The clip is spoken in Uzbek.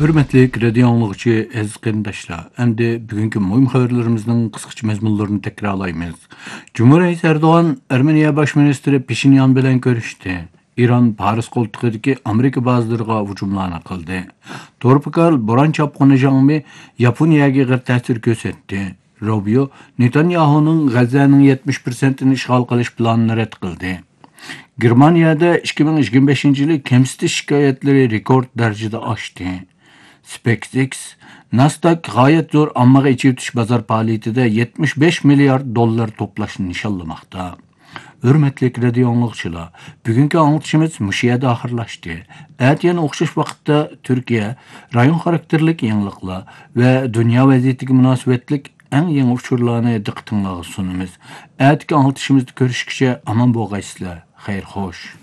Hürmetli radio anlıqçı əziz qərindaşlar, əmdi bugünkü mühim xəbərlərimizin qısqaça məzmunlarını təkrarlayırıq. Cumhuriyet Erdoğan Ermeniya baş ministri Peşinyan bilan görüşdü. İran Paris qoltuğidagi Amerika bazalariga hujumlarni qildi. Tropikal bo'ron chopqini jangi Yaponiyaga g'ir ta'sir ko'rsatdi. Rubio Netanyahuning G'azzaning 70%ni ishg'ol qilish planini rad qildi. Germaniyada 2025-yil kemsitish shikoyatlari rekord darajada oshdi. SpaceX, Nasdaq g'oyat zo'r ommaga ichivtish bozor faoliyatida 75 milliard dollar to'plashni nishonlamoqda. Hürmetli radio anlıqçılar, bugünkü anlatışımız müşiyada ahırlaştı. Yana o'xshash vaqtda Türkiye, rayon xarakterlik yangiliklar ve dünya vaziyetiga munosabatlik eng yangi uchurlarni diqqatingizga sunamiz. Anlatışımızda ko'rishguncha aman bo'lg'aysizlar. Xayr xo'sh.